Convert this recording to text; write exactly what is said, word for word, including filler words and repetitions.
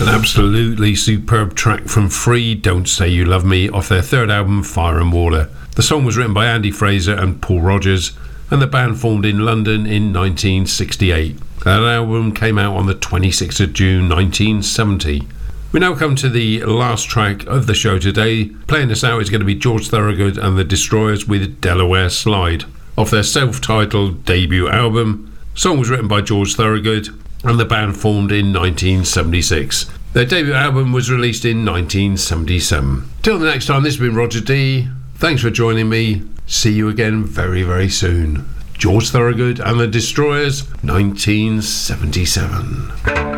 An absolutely superb track from Free, Don't Say You Love Me, off their third album, Fire and Water. The song was written by Andy Fraser and Paul Rogers, and the band formed in London in nineteen sixty-eight. That album came out on the twenty-sixth of June nineteen seventy. We now come to the last track of the show today. Playing us out is going to be George Thorogood and the Destroyers with Delaware Slide, off their self-titled debut album. The song was written by George Thorogood, and the band formed in nineteen seventy-six. Their debut album was released in nineteen seventy-seven. Till the next time, this has been Roger D. Thanks for joining me. See you again very, very soon. George Thorogood and the Destroyers, nineteen seventy-seven.